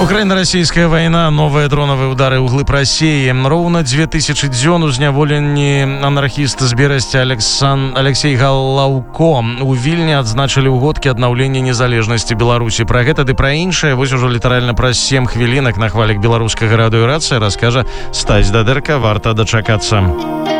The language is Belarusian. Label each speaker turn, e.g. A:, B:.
A: Украіна-расійская вайна, новыя дронавыя ўдары ў глыб Расіі. Роўна 2000 дзён у зняволенні анархіста з Берасця Алексей Галаўко у Вільні адзначылі ўгодкі аднаўлення незалежнасці Беларусі. Пра гэта ды пра іншае вось ужо літаральна праз 7 хвілінак на хвалях беларускага радыё «Рацыя» раскажа Стась Дадэрка. Варта дачакацца.